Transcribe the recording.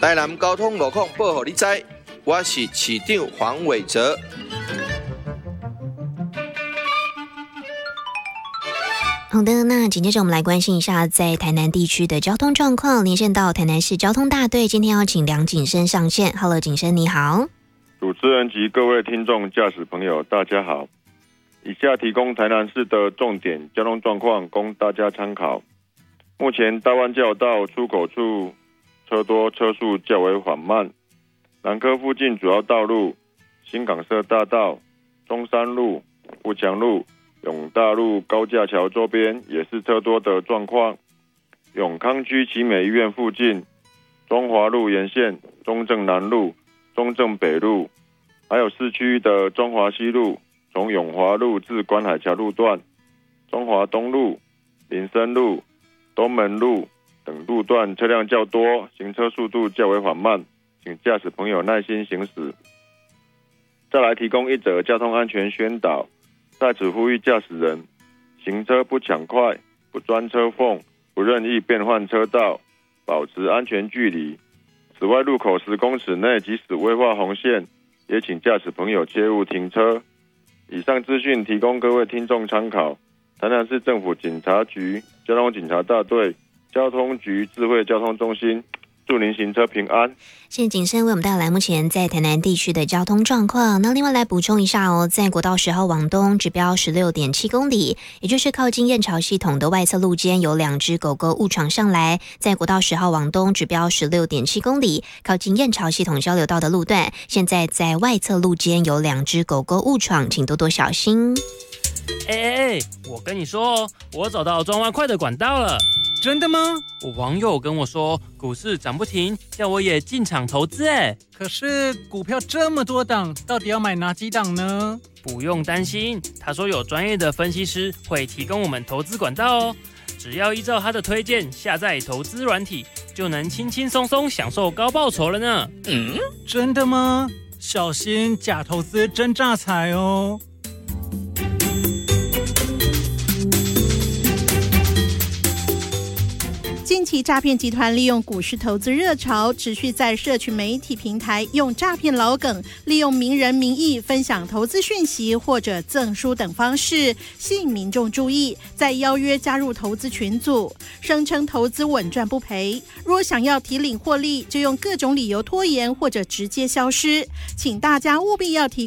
台南交通路况报给你知，我是市长黄伟哲。 好的，那紧接着我们来关心一下在台南地区的交通状况，连线到台南市交通大队，今天要请梁景生上线。Hello， 景生你好。 主持人及各位听众驾驶朋友大家好，以下提供台南市的重点交通状况供大家参考。目前大湾交流道出口处车多车速较为缓慢，南科附近主要道路新港社大道、中山路、富强路、永大路高架桥周边也是车多的状况。永康区奇美医院附近、中华路沿线、中正南路、中正北路，还有市区的中华西路，从永华路至观海桥路段、中华东路、林森路、东门路等路段车辆较多，行车速度较为缓慢，请驾驶朋友耐心行驶。再来提供一则交通安全宣导，在此呼吁驾驶人行车不抢快、不钻车缝、不任意变换车道，保持安全距离。此外，路口10公尺内即使未画红线，也请驾驶朋友切勿停车。以上资讯提供各位听众参考。台南市政府警察局交通警察大队交通局智慧交通中心，祝您行车平安。 谢谢景生为我们带来目前在台南地区的交通状况。那另外来补充一下哦，在国道10号往东指标 16.7 公里，也就是靠近燕巢系统的外侧路肩有2只狗狗误闯上来，在国道10号往东指标 16.7 公里，靠近燕巢系统交流道的路段，现在在外侧路肩有2只狗狗误闯，请多多小心。 我跟你说哦，我找到赚外快的管道了。 真的吗？ 我网友跟我说，股市涨不停，叫我也进场投资。 可是股票这么多档，到底要买哪几档呢？ 不用担心，他说有专业的分析师会提供我们投资管道哦。只要依照他的推荐下载投资软体，就能轻轻松松享受高报酬了呢。 真的吗？小心假投资真诈财哦。 近期诈骗集团利用股市投资热潮，持续在社群媒体平台用诈骗老梗，利用名人名义分享投资讯息或者赠书等方式，吸引民众注意，再邀约加入投资群组，声称投资稳赚不赔。若想要提领获利，就用各种理由拖延或者直接消失，请大家务必要提